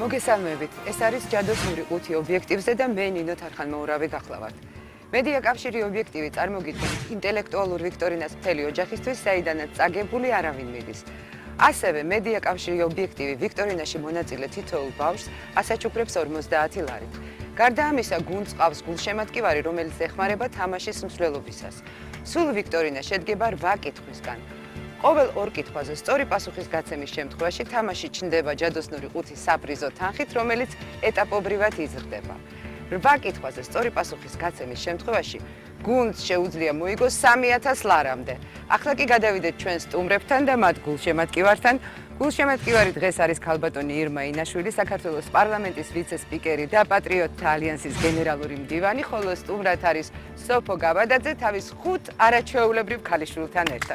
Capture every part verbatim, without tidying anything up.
მოგესალმებით. ეს არის ჯადოსნური ყუთი ობიექტივზე და მე ნინო თარხანმოურავი გახლავართ. მედია კავშირი ობიექტივი წარმოგიდგენთ ინტელექტუალურ ვიქტორინას მთელი ოჯახისთვის, საიდანაც წაგებული არავინ მიდის. ასევე მედია კავშირი ობიექტივი ვიქტორინაში მონაწილე თითოეულ ბავშვს ასაჩუქრებს ორმოცდაათი ლარი. გარდა ამისა, გუნდს ყავს გულშემატკივარი, რომელიც ეხმარება თამაშის მსვლელობისას. სულ ვიქტორინა შედგება რვა კითხვისგან. ყოველ ორ კითხვაზე სწორი პასუხის გაცემის შემთხვევაში თამაში ჩნდება ჯადოსნური ყუთის საპრიზო თანხით, რომელიც ეტაპობრივად იზრდება. რვა კითხვაზე სწორი პასუხის გაცემის შემთხვევაში გუნდს შეუძლია მოიგოს სამი ათას ლარამდე. ახლა კი გადავიდეთ ჩვენ სტუმრებთან და მათ გულშემატკივართან. გულშემატკივარი დღეს არის ქალბატონი ირმა ინაშვილი, საქართველოს პარლამენტის ვიცე-სპიკერი და პატრიოტთა ალიანსის გენერალური მდივანი, ხოლო სტუმრად არის სოფო გაბადაძე თავის ხუთ არაჩვეულებრივ ქალიშვილთან ერთად.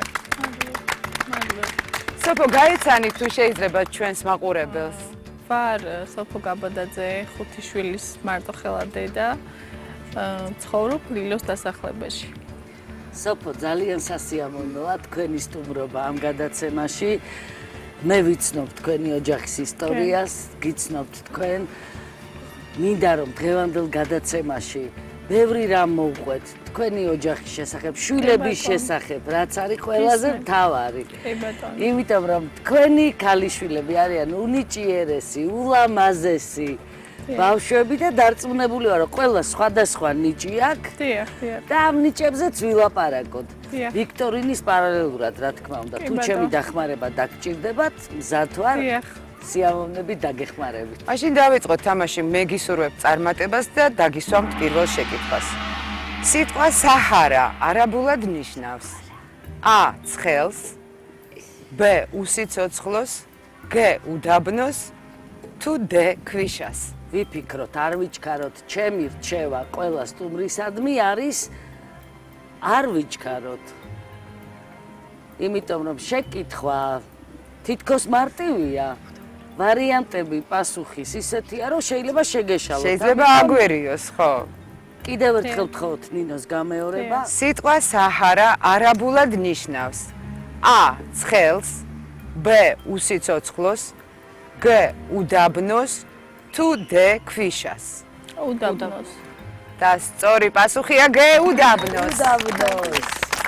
სოფო, გაეცანით თუ შეიძლება ჩვენს მაყურებელს? ვარ სოფო გაბადაძე, ხუთი შვილის მარტოხელა დედა, ცხოვრობ ლილოს დასახლებაში. სოფო, ძალიან სასიამოვნოა თქვენი სტუმრობა ამ გადაცემაში. მე ვიცნობ თქვენი ოჯახის ისტორიას, გიცნობთ თქვენ. მინდა რომ დღევანდელ გადაცემაში ბევრი რამ მოვყვეთ თქვენი ოჯახის შესახებ, შვილების შესახებ, რაც არის ყველაზე მთავარი. იმიტომ რომ თქვენი ქალიშვილები არიან უნიჭიერესი, ულამაზესი ბავშვები და დარწმუნებული ვარ, რომ ყველა სხვადასხვა ნიჭი აქვს. დიახ, დიახ. და ამ ნიჭებზეც ვილაპარაკოთ. ვიქტორინის პარალელურად, რა თქმა უნდა, თუ ჩემი დახმარება დაგჭირდებათ, მზად ვარ. დიახ. სიამოვნებით დაგეხმარებით. მაშინ დავიწყოთ თამაში, მე გისურვებ წარმატებას და დაგისვამთ პირველ შეკითხვას. სიტყვა საჰარა არაბულად ნიშნავს A. ცხელს, B. უსიცოცხლოს, G. უდაბნოს, თუ D. ქვიშას. ვიფიქროთ, არ ვიჩქაროთ, ჩემი რჩევა ყველა სტუმრისადმი არის არ ვიჩქაროთ. იმიტომ რომ შეკითხვა თითქოს მარტივია. ვარიანტები პასუხის ისეთია, რომ შეიძლება შეგეშალოთ. შეიძლება აგვერიოს, ხო? კიდევ ერთხელ ვთხოვთ ნინოს გამეორება. სიტყვა საჰარა არაბულად ნიშნავს A. ცხელს, B. უსიცოცხლოს, G. უდაბნოს, თუ D. ქვიშას. უდაბნოს. და სწორი პასუხია G. უდაბნოს. უდაბნოს.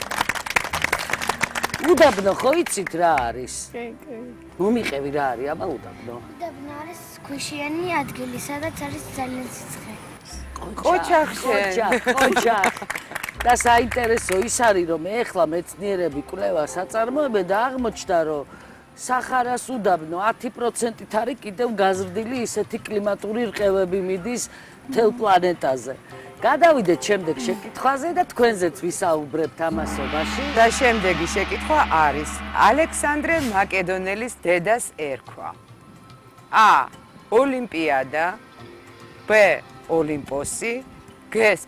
უდაბნო ხო იცით რა არის? კი, კი. მომიყევი რა არის აბა უდაბნო? უდაბნო არის ქვიშიანი ადგილი, სადაც არის ძალიან სიცხე. ყოჩახშენ. ყოჩახ. და საინტერესო ის არის, რომ ეხლა მეცნიერები კვლევას აწარმოებენ და აღმოჩნდა, რომ საჰარას უდაბნო ათი პროცენტით არის კიდევ გაზრდილი ისეთი კლიმატური რყევები მიდის მთელ პლანეტაზე. გადავიდეთ შემდეგ შეკითხვაზე და თქვენზეც ვისაუბრებთ ამასობაში. და შემდეგი შეკითხვა არის: ალექსანდრე მაკედონელის დედას ერქვა A. ოლიმპიადა, B. ოლიმპოსი, G.